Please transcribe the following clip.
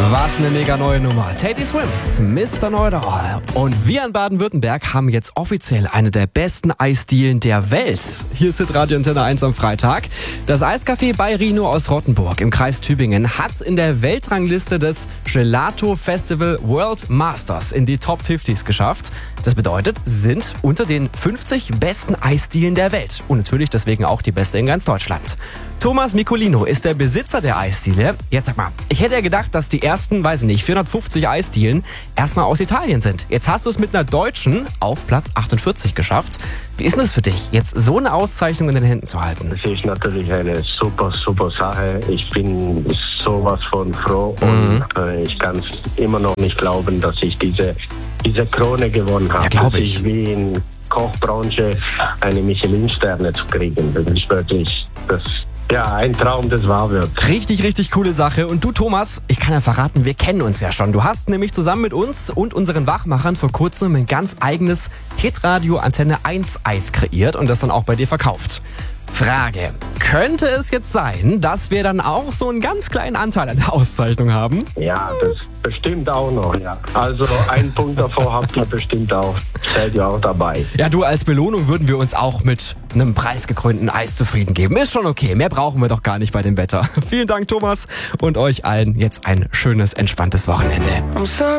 Was eine mega neue Nummer. Teddy Swims, Mr. Know-it-all. Und wir in Baden-Württemberg haben jetzt offiziell eine der besten Eisdielen der Welt. Hier ist Radio Antenne 1 am Freitag. Das Eiscafé bei Rino aus Rottenburg im Kreis Tübingen hat in der Weltrangliste des Gelato Festival World Masters in die Top 50s geschafft. Das bedeutet, sie sind unter den 50 besten Eisdielen der Welt. Und natürlich deswegen auch die beste in ganz Deutschland. Thomas Micolino ist der Besitzer der Eisdiele. Jetzt sag mal, ich hätte ja gedacht, dass die ersten, 450 Eisdielen erstmal aus Italien sind. Jetzt hast du es mit einer deutschen auf Platz 48 geschafft. Wie ist denn das für dich, jetzt so eine Auszeichnung in den Händen zu halten? Das ist natürlich eine super Sache. Ich bin sowas von froh und ich kann es immer noch nicht glauben, dass ich diese Krone gewonnen habe. Ja, glaube ich. Das ist wie in Kochbranche eine Michelin-Sterne zu kriegen. Das ist wirklich ein Traum, das wahr wird. Richtig, richtig coole Sache. Und du, Thomas, ich kann ja verraten, wir kennen uns ja schon. Du hast nämlich zusammen mit uns und unseren Wachmachern vor kurzem ein ganz eigenes Hitradio Antenne 1 Eis kreiert und das dann auch bei dir verkauft. Frage, könnte es jetzt sein, dass wir dann auch so einen ganz kleinen Anteil an der Auszeichnung haben? Ja, das bestimmt auch noch, ja. Also einen Punkt davor habt ihr bestimmt auch. Seid ihr auch dabei. Ja, du, als Belohnung würden wir uns auch mit einem preisgekrönten Eis zufrieden geben. Ist schon okay, mehr brauchen wir doch gar nicht bei dem Wetter. Vielen Dank, Thomas, und euch allen jetzt ein schönes, entspanntes Wochenende.